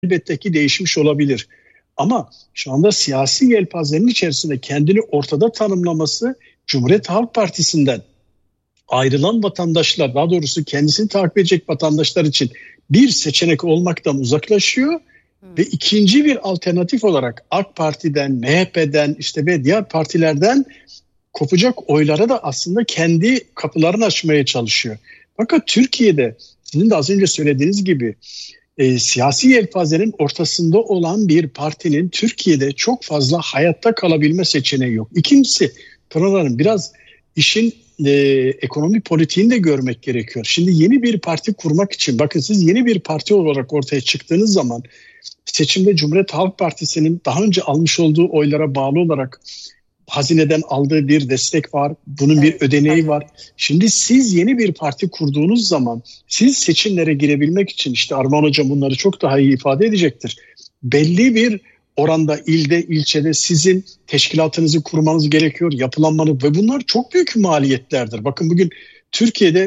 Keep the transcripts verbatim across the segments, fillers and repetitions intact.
elbette ki değişmiş olabilir. Ama şu anda siyasi yelpazenin içerisinde kendini ortada tanımlaması Cumhuriyet Halk Partisi'nden ayrılan vatandaşlar, daha doğrusu kendisini takip edecek vatandaşlar için bir seçenek olmaktan uzaklaşıyor. Hmm. Ve ikinci bir alternatif olarak AK Parti'den, M H P'den işte ve diğer partilerden kopacak oylara da aslında kendi kapılarını açmaya çalışıyor. Fakat Türkiye'de sizin de az önce söylediğiniz gibi e, siyasi yelpazenin ortasında olan bir partinin Türkiye'de çok fazla hayatta kalabilme seçeneği yok. İkincisi, Pınar Hanım, biraz işin e, ekonomi politiğini de görmek gerekiyor. Şimdi yeni bir parti kurmak için, bakın siz yeni bir parti olarak ortaya çıktığınız zaman seçimde Cumhuriyet Halk Partisi'nin daha önce almış olduğu oylara bağlı olarak hazineden aldığı bir destek var. Bunun evet, bir ödeneği evet. var. Şimdi siz yeni bir parti kurduğunuz zaman siz seçimlere girebilmek için, işte Armağan Hocam bunları çok daha iyi ifade edecektir. Belli bir oranda ilde, ilçede sizin teşkilatınızı kurmanız gerekiyor, yapılanmanız ve bunlar çok büyük maliyetlerdir. Bakın bugün Türkiye'de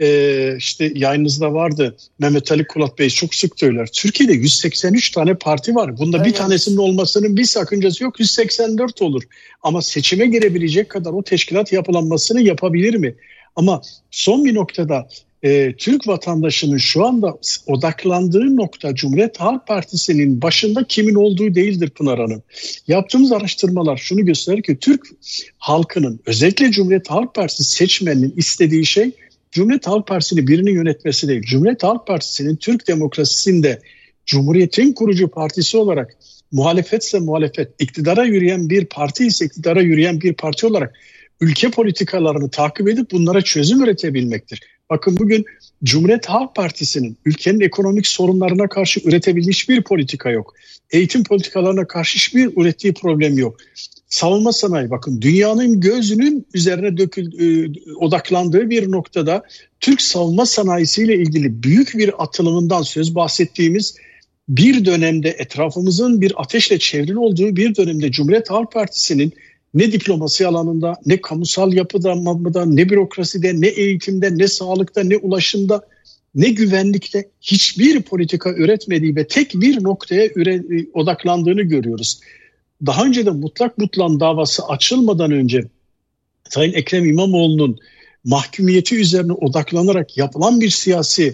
e, işte yayınınızda vardı, Mehmet Ali Kulat Bey çok sık söyler. Türkiye'de yüz seksen üç tane parti var. Bunda evet. bir tanesinin olmasının bir sakıncası yok. yüz seksen dört olur. Ama seçime girebilecek kadar o teşkilat yapılanmasını yapabilir mi? Ama son bir noktada e, Türk vatandaşının şu anda odaklandığı nokta Cumhuriyet Halk Partisi'nin başında kimin olduğu değildir Pınar Hanım. Yaptığımız araştırmalar şunu gösterir ki Türk halkının, özellikle Cumhuriyet Halk Partisi seçmeninin istediği şey Cumhuriyet Halk Partisi'ni birinin yönetmesi değil. Cumhuriyet Halk Partisi'nin Türk demokrasisinde Cumhuriyet'in kurucu partisi olarak, muhalefetse muhalefet, iktidara yürüyen bir parti ise iktidara yürüyen bir parti olarak ülke politikalarını takip edip bunlara çözüm üretebilmektir. Bakın bugün Cumhuriyet Halk Partisi'nin ülkenin ekonomik sorunlarına karşı üretebilmiş bir politika yok. Eğitim politikalarına karşı hiçbir ürettiği problem yok. Savunma sanayi, bakın dünyanın gözünün üzerine dökül, odaklandığı bir noktada Türk savunma sanayisiyle ilgili büyük bir atılımından söz bahsettiğimiz bir dönemde, etrafımızın bir ateşle çevrili olduğu bir dönemde Cumhuriyet Halk Partisi'nin ne diplomasi alanında, ne kamusal yapıda, ne bürokraside, ne eğitimde, ne sağlıkta, ne ulaşımda, ne güvenlikte hiçbir politika üretmediği ve tek bir noktaya üre, odaklandığını görüyoruz. Daha önce de mutlak butlan davası açılmadan önce Sayın Ekrem İmamoğlu'nun mahkumiyeti üzerine odaklanarak yapılan bir siyasi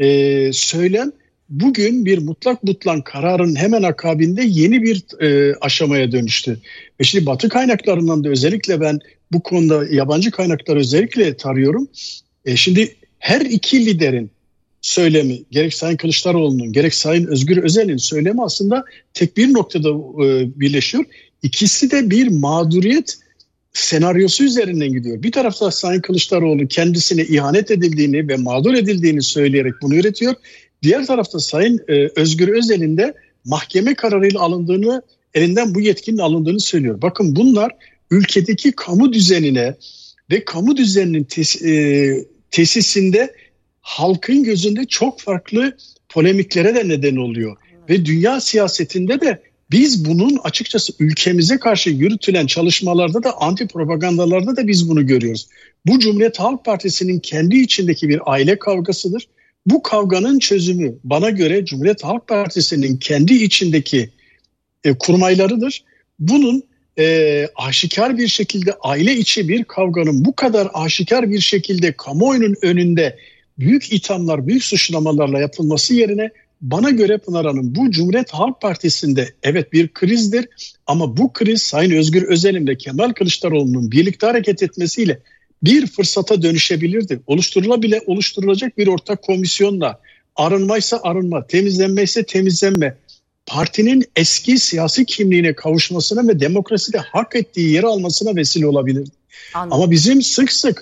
e, söylem bugün bir mutlak butlan kararın hemen akabinde yeni bir e, aşamaya dönüştü. Ve şimdi Batı kaynaklarından da özellikle ben bu konuda yabancı kaynakları özellikle tarıyorum. E, şimdi her iki liderin söylemi, gerek Sayın Kılıçdaroğlu'nun gerek Sayın Özgür Özel'in söylemi aslında tek bir noktada e, birleşiyor. İkisi de bir mağduriyet senaryosu üzerinden gidiyor. Bir tarafta Sayın Kılıçdaroğlu kendisine ihanet edildiğini ve mağdur edildiğini söyleyerek bunu üretiyor. Diğer tarafta Sayın e, Özgür Özel'in de mahkeme kararıyla alındığını, elinden bu yetkinin alındığını söylüyor. Bakın bunlar ülkedeki kamu düzenine ve kamu düzeninin tes, e, tesisinde halkın gözünde çok farklı polemiklere de neden oluyor. Ve dünya siyasetinde de biz bunun açıkçası ülkemize karşı yürütülen çalışmalarda da, anti propagandalarda da biz bunu görüyoruz. Bu Cumhuriyet Halk Partisi'nin kendi içindeki bir aile kavgasıdır. Bu kavganın çözümü bana göre Cumhuriyet Halk Partisi'nin kendi içindeki e, kurmaylarıdır. Bunun e, aşikar bir şekilde aile içi bir kavganın bu kadar aşikar bir şekilde kamuoyunun önünde büyük ithamlar, büyük suçlamalarla yapılması yerine bana göre Pınar Hanım, bu Cumhuriyet Halk Partisi'nde evet bir krizdir ama bu kriz Sayın Özgür Özel'in ve Kemal Kılıçdaroğlu'nun birlikte hareket etmesiyle bir fırsata dönüşebilirdi. Oluşturulabile oluşturulacak bir ortak komisyonla, arınmaysa arınma, temizlenmeyse temizlenme, partinin eski siyasi kimliğine kavuşmasına ve demokraside hak ettiği yeri almasına vesile olabilirdi. Anladım. Ama bizim sık sık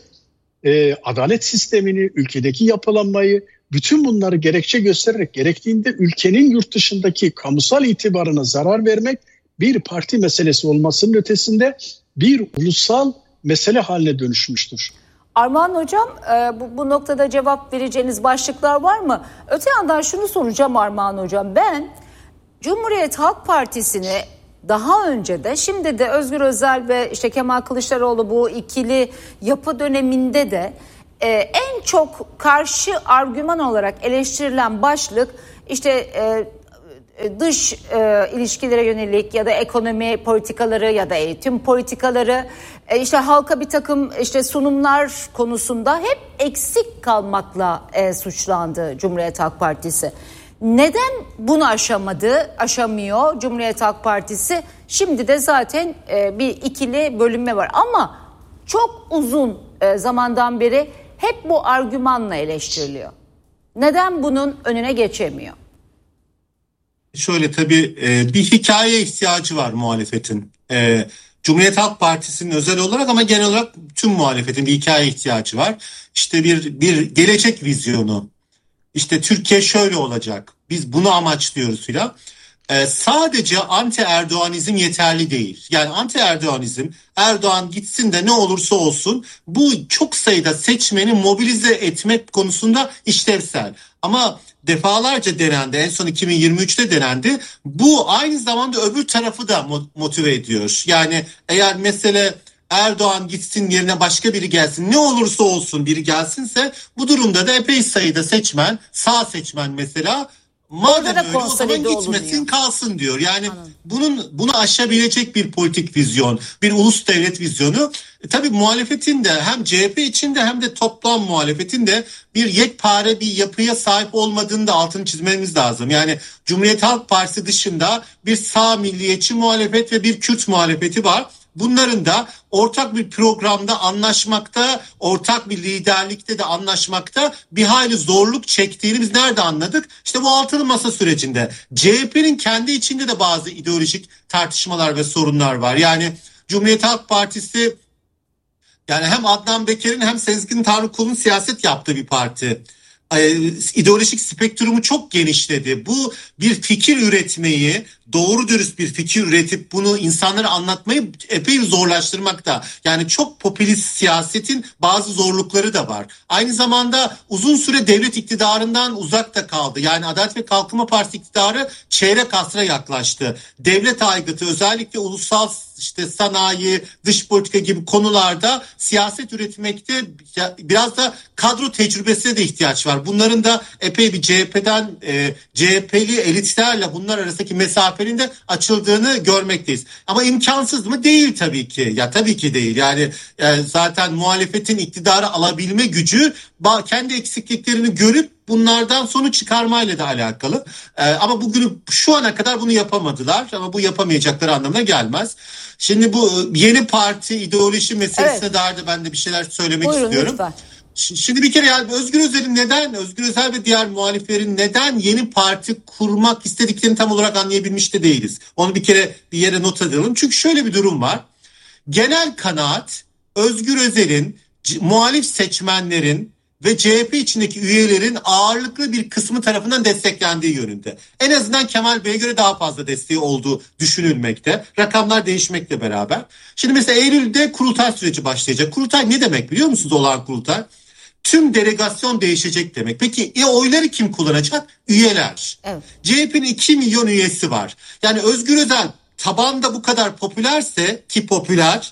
e, adalet sistemini, ülkedeki yapılanmayı, bütün bunları gerekçe göstererek gerektiğinde ülkenin yurt dışındaki kamusal itibarına zarar vermek bir parti meselesi olmasının ötesinde bir ulusal mesele haline dönüşmüştür. Armağan Hocam, e, bu, bu noktada cevap vereceğiniz başlıklar var mı? Öte yandan şunu soracağım Armağan Hocam. Ben Cumhuriyet Halk Partisi'ni daha önce de, şimdi de Özgür Özel ve işte Kemal Kılıçdaroğlu bu ikili yapı döneminde de e, en çok karşı argüman olarak eleştirilen başlık işte e, dış e, ilişkilere yönelik ya da ekonomi politikaları ya da eğitim politikaları, e, işte halka bir takım işte sunumlar konusunda hep eksik kalmakla e, suçlandı Cumhuriyet Halk Partisi. Neden bunu aşamadı, aşamıyor Cumhuriyet Halk Partisi? Şimdi de zaten e, bir ikili bölünme var ama çok uzun e, zamandan beri hep bu argümanla eleştiriliyor. Neden bunun önüne geçemiyor? Şöyle tabii e, bir hikaye ihtiyacı var muhalefetin. E, Cumhuriyet Halk Partisi'nin özel olarak ama genel olarak tüm muhalefetin bir hikaye ihtiyacı var. İşte bir bir gelecek vizyonu. İşte Türkiye şöyle olacak. Biz bunu amaçlıyoruz filan. Ee, sadece anti Erdoğanizm yeterli değil. Yani anti Erdoğanizm, Erdoğan gitsin de ne olursa olsun, bu çok sayıda seçmeni mobilize etmek konusunda işlevsel. Ama defalarca denendi, en son iki bin yirmi üçte denendi. Bu aynı zamanda öbür tarafı da motive ediyor. Yani eğer mesele Erdoğan gitsin yerine başka biri gelsin, ne olursa olsun biri gelsinse, bu durumda da epey sayıda seçmen, sağ seçmen mesela, madem öyle o zaman gitmesin kalsın diyor. Yani Anladım. bunun bunu aşabilecek bir politik vizyon, bir ulus devlet vizyonu. E, tabii muhalefetin de hem C H P içinde hem de toplam muhalefetin de bir yekpare bir yapıya sahip olmadığını da altını çizmemiz lazım. Yani Cumhuriyet Halk Partisi dışında bir sağ milliyetçi muhalefet ve bir Kürt muhalefeti var. Bunların da ortak bir programda anlaşmakta, ortak bir liderlikte de anlaşmakta bir hayli zorluk çektiğini biz nerede anladık? İşte bu altılı masa sürecinde. C H P'nin kendi içinde de bazı ideolojik tartışmalar ve sorunlar var. Yani Cumhuriyet Halk Partisi, yani hem Adnan Beker'in hem Sezgin Tanrıkulu'nun siyaset yaptığı bir parti. İdeolojik spektrumu çok genişledi. Bu bir fikir üretmeyi, doğru dürüst bir fikir üretip bunu insanlara anlatmayı epey zorlaştırmakta. Yani çok popülist siyasetin bazı zorlukları da var. Aynı zamanda uzun süre devlet iktidarından uzakta kaldı. Yani Adalet ve Kalkınma Partisi iktidarı çeyrek asra yaklaştı. Devlet aygıtı, özellikle ulusal işte sanayi, dış politika gibi konularda siyaset üretmekte biraz da kadro tecrübesine de ihtiyaç var. Bunların da epey bir C H P'den e, C H P'li elitlerle bunlar arasındaki mesafenin de açıldığını görmekteyiz. Ama imkansız mı? Değil tabii ki. Ya tabii ki değil. Yani e, zaten muhalefetin iktidarı alabilme gücü kendi eksikliklerini görüp bunlardan sonuç çıkarmayla da alakalı. Ee, ama bugün şu ana kadar bunu yapamadılar. Ama bu yapamayacakları anlamına gelmez. Şimdi bu yeni parti ideoloji meselesine evet. dair de ben de bir şeyler söylemek Buyurun, istiyorum. Lütfen. Şimdi bir kere yani Özgür Özel'in neden, Özgür Özel ve diğer muhaliflerin neden yeni parti kurmak istediklerini tam olarak anlayabilmiş de değiliz. Onu bir kere bir yere not edelim. Çünkü şöyle bir durum var. Genel kanaat Özgür Özel'in muhalif seçmenlerin ve C H P içindeki üyelerin ağırlıklı bir kısmı tarafından desteklendiği yönünde. En azından Kemal Bey'e göre daha fazla desteği olduğu düşünülmekte. Rakamlar değişmekle beraber. Şimdi mesela Eylül'de kurultay süreci başlayacak. Kurultay ne demek biliyor musunuz, olağan kurultay? Tüm delegasyon değişecek demek. Peki e, oyları kim kullanacak? Üyeler. Evet. C H P'nin iki milyon üyesi var. Yani Özgür Özel tabanda bu kadar popülerse, ki popüler,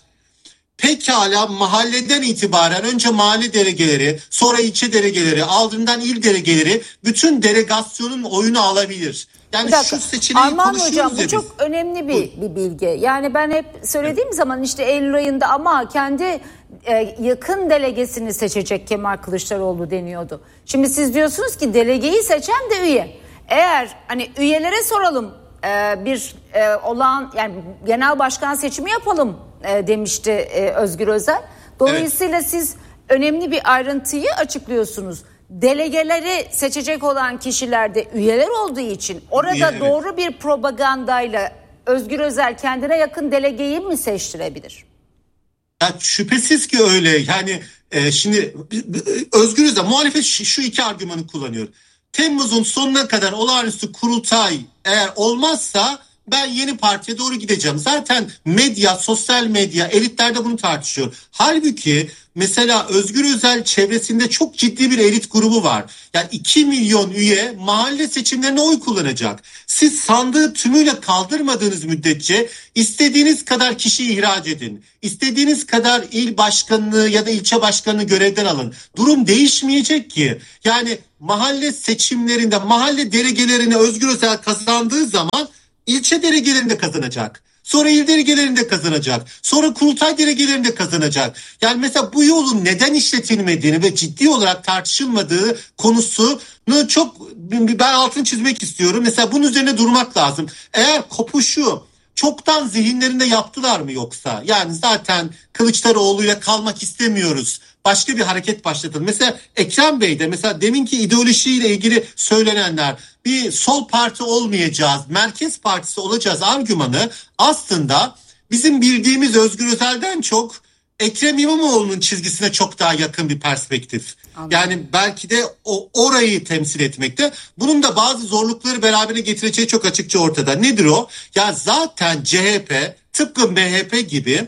pekala mahalleden itibaren önce mahalle delegeleri, sonra ilçe delegeleri, ardından il delegeleri bütün delegasyonun oyunu alabilir. Yani şu seçeneği Armağan Hocam bu biz. çok önemli bir, bir bilgi. Yani ben hep söylediğim evet. zaman işte Eylül ayında ama kendi e, yakın delegesini seçecek Kemal Kılıçdaroğlu deniyordu. Şimdi siz diyorsunuz ki delegeyi seçen de üye. Eğer hani üyelere soralım e, bir e, olağan yani genel başkan seçimi yapalım e, demişti e, Özgür Özel. Dolayısıyla evet. siz önemli bir ayrıntıyı açıklıyorsunuz. Delegeleri seçecek olan kişiler de üyeler olduğu için orada evet. doğru bir propagandayla Özgür Özel kendine yakın delegeyi mi seçtirebilir? Ya, şüphesiz ki öyle. Yani e, şimdi Özgür Özel muhalefet şu, şu iki argümanı kullanıyor. Temmuz'un sonuna kadar olağanüstü kurultay eğer olmazsa ben yeni partiye doğru gideceğim. Zaten medya, sosyal medya, elitler de bunu tartışıyor. Halbuki mesela Özgür Özel çevresinde çok ciddi bir elit grubu var. Yani iki milyon üye mahalle seçimlerine oy kullanacak. Siz sandığı tümüyle kaldırmadığınız müddetçe istediğiniz kadar kişi ihraç edin. İstediğiniz kadar il başkanlığı ya da ilçe başkanlığı görevden alın. Durum değişmeyecek ki. Yani mahalle seçimlerinde mahalle delegelerini Özgür Özel kazandığı zaman ilçe delegelerini de kazanacak. Sonra il delegelerini de kazanacak. Sonra kurultay delegelerini de kazanacak. Yani mesela bu yolun neden işletilmediğini ve ciddi olarak tartışılmadığı konusunu çok ben altını çizmek istiyorum. Mesela bunun üzerine durmak lazım. Eğer kopuşu çoktan zihinlerinde yaptılar mı yoksa? Yani zaten Kılıçdaroğlu'yla kalmak istemiyoruz. Başka bir hareket başlatalım. Mesela Ekrem Bey de mesela deminki ideolojiyle ilgili söylenenler bir sol parti olmayacağız, merkez partisi olacağız argümanı aslında bizim bildiğimiz Özgür Özel'den çok Ekrem İmamoğlu'nun çizgisine çok daha yakın bir perspektif. Anladım. Yani belki de o orayı temsil etmekte. Bunun da bazı zorlukları beraberine getireceği çok açıkça ortada. Nedir o? Ya zaten C H P tıpkı M H P gibi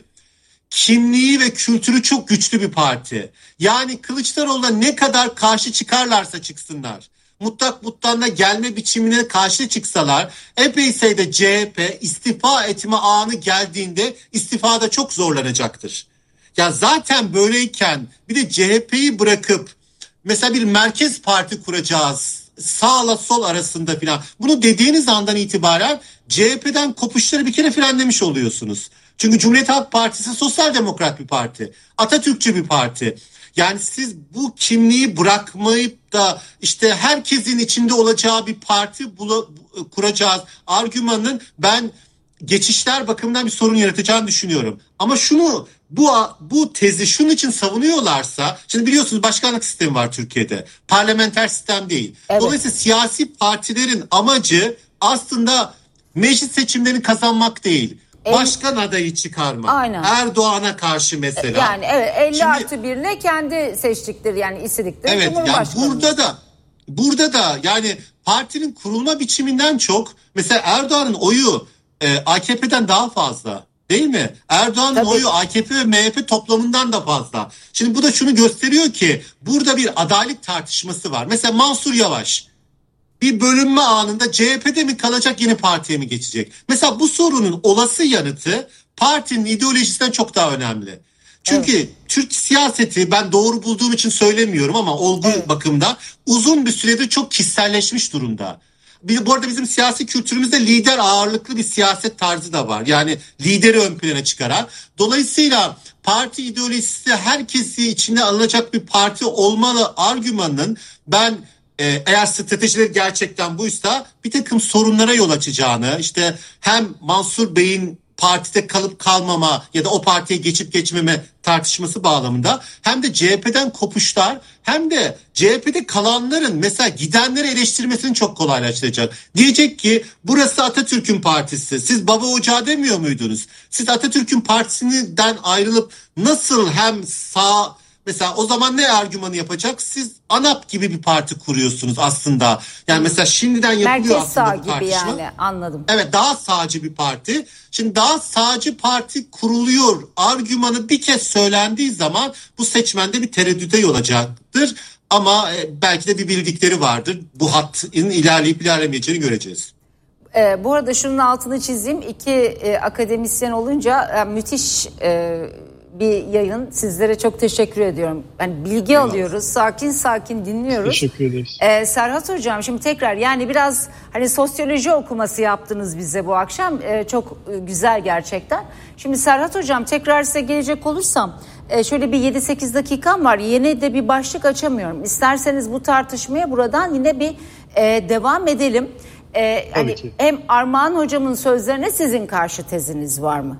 kimliği ve kültürü çok güçlü bir parti. Yani Kılıçdaroğlu'na ne kadar karşı çıkarlarsa çıksınlar, mutlak mutlanla gelme biçimine karşı çıksalar epey sayıda C H P istifa etme anı geldiğinde istifada çok zorlanacaktır. Ya zaten böyleyken bir de C H P'yi bırakıp mesela bir merkez parti kuracağız sağla sol arasında filan bunu dediğiniz andan itibaren C H P'den kopuşları bir kere frenlemiş oluyorsunuz. Çünkü Cumhuriyet Halk Partisi sosyal demokrat bir parti. Atatürkçü bir parti. Yani siz bu kimliği bırakmayıp da işte herkesin içinde olacağı bir parti bula, kuracağız argümanının ben geçişler bakımından bir sorun yaratacağını düşünüyorum. Ama şunu bu bu tezi şunun için savunuyorlarsa şimdi biliyorsunuz başkanlık sistemi var Türkiye'de. Parlamenter sistem değil. Evet. Dolayısıyla siyasi partilerin amacı aslında meclis seçimlerini kazanmak değil. Başkan adayı çıkarmak. Aynen. Erdoğan'a karşı mesela. Yani evet elli Şimdi, artı birle kendi seçtikleri yani istedikleri evet, Cumhurbaşkanı. Yani burada da burada da yani partinin kurulma biçiminden çok mesela Erdoğan'ın oyu e, A K P'den daha fazla. Değil mi? Erdoğan'ın Tabii. oyu A K P ve M H P toplamından da fazla. Şimdi bu da şunu gösteriyor ki burada bir adalet tartışması var. Mesela Mansur Yavaş bir bölünme anında C H P'de mi kalacak yeni partiye mi geçecek? Mesela bu sorunun olası yanıtı partinin ideolojisinden çok daha önemli. Çünkü evet. Türk siyaseti ben doğru bulduğum için söylemiyorum ama olgu evet. bakımda uzun bir süredir çok kişiselleşmiş durumda. Bir, bu arada bizim siyasi kültürümüzde lider ağırlıklı bir siyaset tarzı da var. Yani lideri ön plana çıkaran. Dolayısıyla parti ideolojisi herkesi içine alınacak bir parti olmalı argümanının ben e, eğer stratejileri gerçekten buysa bir takım sorunlara yol açacağını işte hem Mansur Bey'in partide kalıp kalmama ya da o partiye geçip geçmeme tartışması bağlamında hem de C H P'den kopuşlar hem de C H P'de kalanların mesela gidenleri eleştirmesini çok kolaylaştıracak. Diyecek ki burası Atatürk'ün partisi. Siz baba ocağı demiyor muydunuz? Siz Atatürk'ün partisinden ayrılıp nasıl hem sağ mesela o zaman ne argümanı yapacak? Siz ANAP gibi bir parti kuruyorsunuz aslında. Yani mesela şimdiden yapılıyor Merkez aslında sağ bu tartışma. gibi yani anladım. Evet daha sağcı bir parti. Şimdi daha sağcı parti kuruluyor argümanı bir kez söylendiği zaman bu seçmende bir tereddüte yol açacaktır. Ama belki de bir bildikleri vardır. Bu hattın ilerleyip ilerlemeyeceğini göreceğiz. Ee, bu arada şunun altını çizeyim. İki e, akademisyen olunca e, müthiş e, bir yayın. Sizlere çok teşekkür ediyorum. Yani bilgi evet. alıyoruz. Sakin sakin dinliyoruz. Teşekkür ederiz. Ee, Serhat Hocam şimdi tekrar yani biraz hani sosyoloji okuması yaptınız bize bu akşam. Ee, çok güzel gerçekten. Şimdi Serhat Hocam tekrar size gelecek olursam e, şöyle bir yedi sekiz dakikam var. Yeni de bir başlık açamıyorum. İsterseniz bu tartışmaya buradan yine bir e, devam edelim. E, hani hem Armağan Hocam'ın sözlerine sizin karşı teziniz var mı?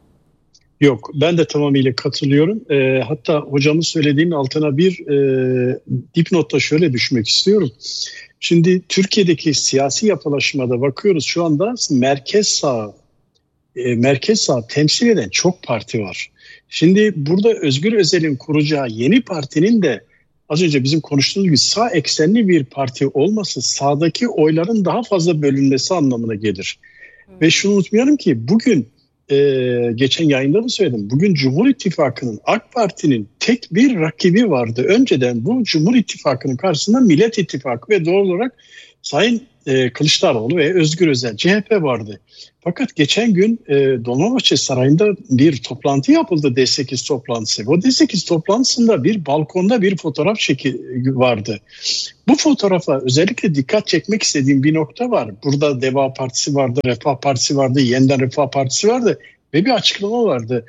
Yok, ben de tamamıyla katılıyorum. E, hatta hocamın söylediğinin altına bir e, dipnotta şöyle düşmek istiyorum. Şimdi Türkiye'deki siyasi yapılaşmada bakıyoruz şu anda merkez sağ, e, merkez sağ temsil eden çok parti var. Şimdi burada Özgür Özel'in kuracağı yeni partinin de az önce bizim konuştuğumuz gibi sağ eksenli bir parti olması sağdaki oyların daha fazla bölünmesi anlamına gelir. Hmm. Ve şunu unutmayalım ki bugün Ee, geçen yayında da söyledim. Bugün Cumhur İttifakı'nın AK Parti'nin tek bir rakibi vardı. Önceden bu Cumhur İttifakı'nın karşısında Millet İttifakı ve doğal olarak Sayın e, Kılıçdaroğlu ve Özgür Özel, C H P vardı. Fakat geçen gün e, Dolmabahçe Sarayı'nda bir toplantı yapıldı, D sekiz toplantısı. O D sekiz toplantısında bir balkonda bir fotoğraf çeki vardı. Bu fotoğrafa özellikle dikkat çekmek istediğim bir nokta var. Burada Deva Partisi vardı, Refah Partisi vardı, Yeniden Refah Partisi vardı ve bir açıklama vardı.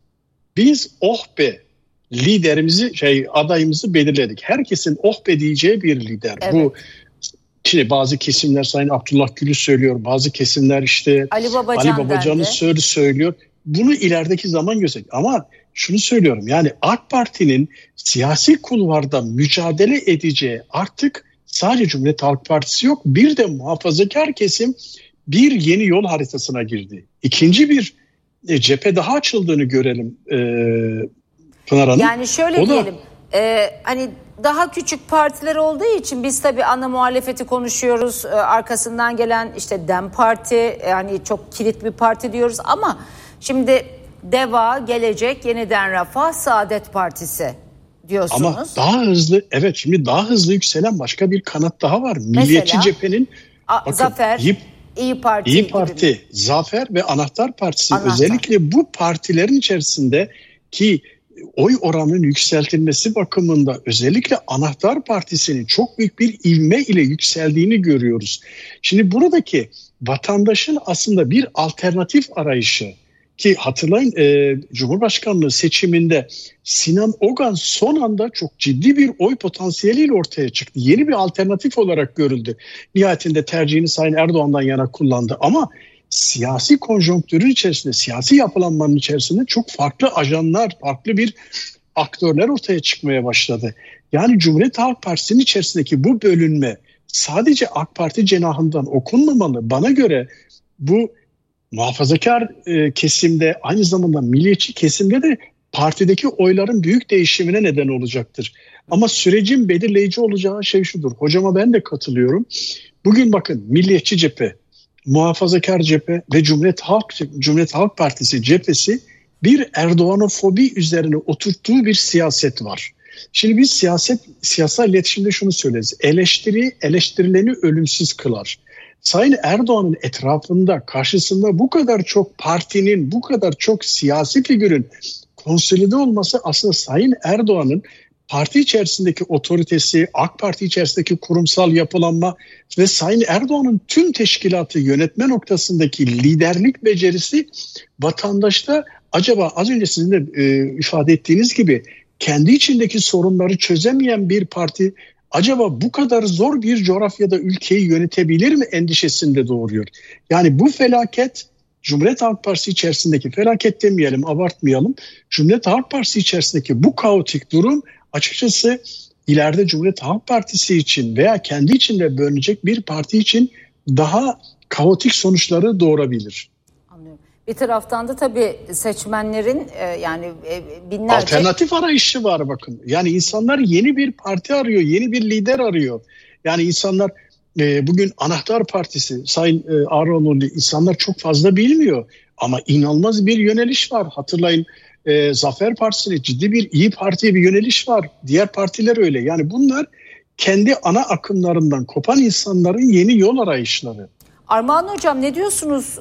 Biz oh be liderimizi, şey adayımızı belirledik. Herkesin oh be diyeceği bir lider. Evet. Bu Şimdi bazı kesimler Sayın Abdullah Gül'ü söylüyor, bazı kesimler işte Ali, Babacan Ali Babacan'ı söyle söylüyor. Bunu ilerideki zaman gösteriyor. Ama şunu söylüyorum, yani AK Parti'nin siyasi kulvarda mücadele edeceği artık sadece Cumhuriyet Halk Partisi yok. Bir de muhafazakar kesim bir yeni yol haritasına girdi. İkinci bir e, cephe daha açıldığını görelim e, Pınar Hanım. Yani şöyle o diyelim, da, e, hani daha küçük partiler olduğu için biz tabii ana muhalefeti konuşuyoruz. Ee, arkasından gelen işte DEM Parti, yani çok kilit bir parti diyoruz ama şimdi DEVA, Gelecek, Yeniden Refah, Saadet Partisi diyorsunuz. Ama daha hızlı, evet şimdi daha hızlı yükselen başka bir kanat daha var. Milliyetçi Mesela, cephenin a, bakın, Zafer, İyi, İyi Parti, İyi Parti, Zafer ve Anahtar Partisi. Anahtar. Özellikle bu partilerin içerisinde ki oy oranının yükseltilmesi bakımında özellikle Anahtar Partisi'nin çok büyük bir ivme ile yükseldiğini görüyoruz. Şimdi buradaki vatandaşın aslında bir alternatif arayışı, ki hatırlayın e, Cumhurbaşkanlığı seçiminde Sinan Ogan son anda çok ciddi bir oy potansiyeliyle ortaya çıktı. Yeni bir alternatif olarak görüldü. Nihayetinde tercihini Sayın Erdoğan'dan yana kullandı ama siyasi konjonktürün içerisinde, siyasi yapılanmanın içerisinde çok farklı ajanlar, farklı bir aktörler ortaya çıkmaya başladı. Yani Cumhuriyet Halk Partisi'nin içerisindeki bu bölünme sadece AK Parti cenahından okunmamalı. Bana göre bu muhafazakar e, kesimde, aynı zamanda milliyetçi kesimde de partideki oyların büyük değişimine neden olacaktır. Ama sürecin belirleyici olacağı şey şudur. Hocama ben de katılıyorum. Bugün bakın milliyetçi cephe, muhafazakar cephe ve Cumhuriyet Halk Cumhuriyet Halk Partisi cephesi bir Erdoğanofobi üzerine oturttuğu bir siyaset var. Şimdi biz siyaset siyasal iletişimde şunu söyleriz. Eleştiri eleştirileni ölümsüz kılar. Sayın Erdoğan'ın etrafında, karşısında bu kadar çok partinin, bu kadar çok siyasi figürün konsolide olması aslında Sayın Erdoğan'ın parti içerisindeki otoritesi, AK Parti içerisindeki kurumsal yapılanma ve Sayın Erdoğan'ın tüm teşkilatı yönetme noktasındaki liderlik becerisi vatandaşta acaba az önce sizin de e, ifade ettiğiniz gibi kendi içindeki sorunları çözemeyen bir parti acaba bu kadar zor bir coğrafyada ülkeyi yönetebilir mi endişesinde doğuruyor. Yani bu felaket Cumhuriyet Halk Partisi içerisindeki felaket demeyelim, abartmayalım. Cumhuriyet Halk Partisi içerisindeki bu kaotik durum açıkçası ileride Cumhuriyet Halk Partisi için veya kendi içinde bölünecek bir parti için daha kaotik sonuçları doğurabilir. Anlıyorum. Bir taraftan da tabii seçmenlerin e, yani e, binlerce... Alternatif arayışı var bakın. Yani insanlar yeni bir parti arıyor, yeni bir lider arıyor. Yani insanlar e, bugün Anahtar Partisi, Sayın e, Ağroğlu, insanlar çok fazla bilmiyor. Ama inanılmaz bir yöneliş var. Hatırlayın e, Zafer Partisi'ne ciddi bir İyi Parti'ye bir yöneliş var. Diğer partiler öyle. Yani bunlar kendi ana akımlarından kopan insanların yeni yol arayışları. Armağan Hocam ne diyorsunuz?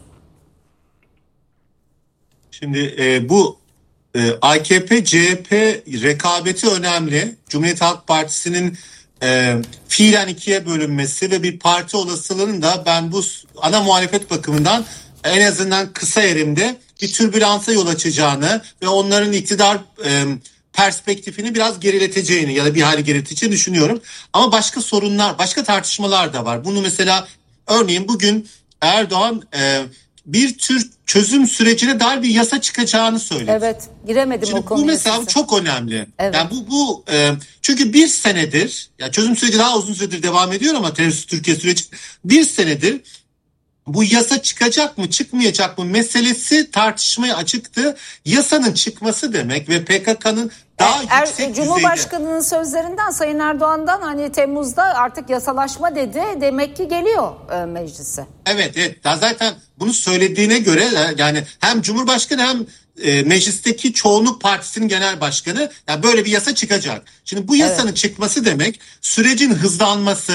Şimdi e, bu e, A K P C H P rekabeti önemli. Cumhuriyet Halk Partisi'nin e, fiilen ikiye bölünmesi ve bir parti olasılığının da ben bu ana muhalefet bakımından en azından kısa erimde bir türbülansa yol açacağını ve onların iktidar e, perspektifini biraz gerileteceğini ya da bir hali gerileteceğini düşünüyorum. Ama başka sorunlar, başka tartışmalar da var. Bunu mesela örneğin bugün Erdoğan e, bir tür çözüm sürecine dair bir yasa çıkacağını söyledi. Evet, giremedim Şimdi o konuya. Bu mesela size. çok önemli. Evet. Yani bu bu e, çünkü bir senedir, ya çözüm süreci daha uzun süredir devam ediyor ama terörist Türkiye süreci bir senedir bu yasa çıkacak mı çıkmayacak mı meselesi tartışmaya açıktı. Yasanın çıkması demek ve P K K'nın daha er, yüksek er, Cumhurbaşkanı'nın düzeyde... sözlerinden, Sayın Erdoğan'dan hani Temmuz'da artık yasalaşma dedi. Demek ki geliyor e, meclise. Evet, evet. Daha zaten bunu söylediğine göre yani hem Cumhurbaşkanı hem e, meclisteki çoğunluk partisinin genel başkanı yani böyle bir yasa çıkacak. Şimdi bu yasanın evet. çıkması demek sürecin hızlanması,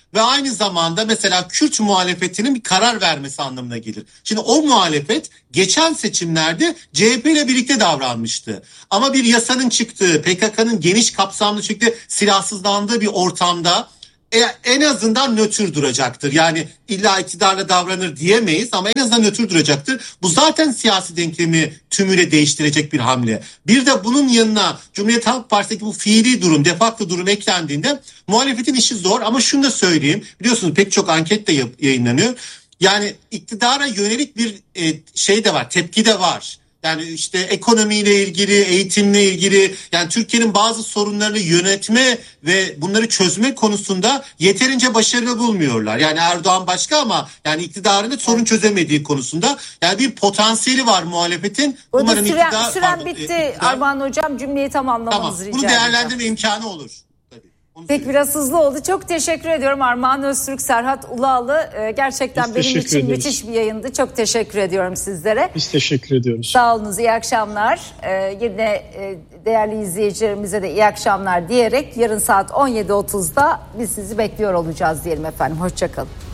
ve aynı zamanda mesela Kürt muhalefetinin bir karar vermesi anlamına gelir. Şimdi o muhalefet geçen seçimlerde C H P ile birlikte davranmıştı. Ama bir yasanın çıktığı, P K K'nın geniş kapsamlı şekilde silahsızlandığı bir ortamda E, en azından nötr duracaktır. Yani illa iktidarla davranır diyemeyiz ama en azından nötr duracaktır. Bu zaten siyasi denklemi tümüyle değiştirecek bir hamle. Bir de bunun yanına Cumhuriyet Halk Partisi'ndeki bu fiili durum, defakto durum eklendiğinde muhalefetin işi zor. Ama şunu da söyleyeyim, biliyorsunuz pek çok anket de yayınlanıyor. Yani iktidara yönelik bir e, şey de var, tepki de var. Yani işte ekonomiyle ilgili, eğitimle ilgili, yani Türkiye'nin bazı sorunlarını yönetme ve bunları çözme konusunda yeterince başarılı bulmuyorlar. Yani Erdoğan başka ama yani iktidarın da sorun çözemediği konusunda yani bir potansiyeli var muhalefetin. Burada Umarım süren, iktidar, süren pardon, bitti iktidar, Armağan Hocam, cümleyi tamamlamanızı tamam, rica edeceğim. bunu değerlendirme imkanı olur. Peki biraz hızlı oldu. Çok teşekkür ediyorum Armağan Öztürk, Serhat Ulualı. Ee, gerçekten Biz benim için ederiz. müthiş bir yayındı. Çok teşekkür ediyorum sizlere. Biz teşekkür ediyoruz. Sağ olunuz, iyi akşamlar. Ee, yine e, değerli izleyicilerimize de iyi akşamlar diyerek yarın saat on yedi otuzda biz sizi bekliyor olacağız diyelim efendim. Hoşça kalın.